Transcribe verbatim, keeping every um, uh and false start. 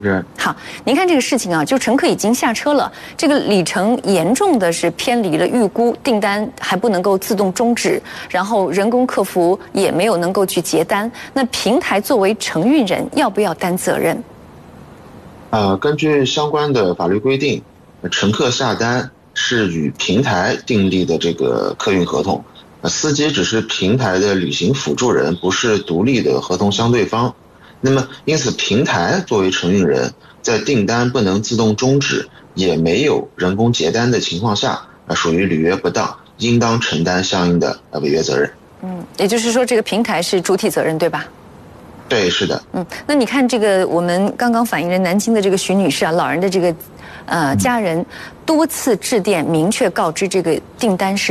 是。 好，您看这个事情啊，就乘客已经下车了，这个里程严重的是偏离了预估，订单还不能够自动终止，然后人工客服也没有能够去结单。那平台作为承运人，要不要担责任？ 呃，根据相关的法律规定，乘客下单是与平台订立的这个客运合同，司机只是平台的履行辅助人，不是独立的合同相对方。那么，因此平台作为承运人，在订单不能自动终止，也没有人工结单的情况下，啊，属于履约不当，应当承担相应的违约责任。 嗯，也就是说，这个平台是主体责任，对吧？ 对，是的。 嗯，那你看这个，我们刚刚反映了南京的这个徐女士啊，老人的这个，呃，家人多次致电明确告知这个订单是